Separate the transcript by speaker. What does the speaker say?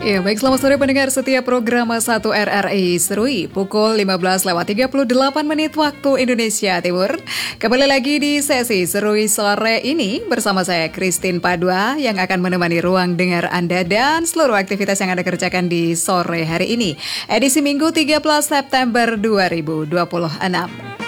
Speaker 1: Ya, baik, selamat sore pendengar setiap program 1 RRI Serui pukul 15.38 waktu Indonesia Timur. Kembali lagi di sesi Serui sore ini bersama saya Christine Padua yang akan menemani ruang dengar Anda dan seluruh aktivitas yang Anda kerjakan di sore hari ini. Edisi Minggu 13 September 2026.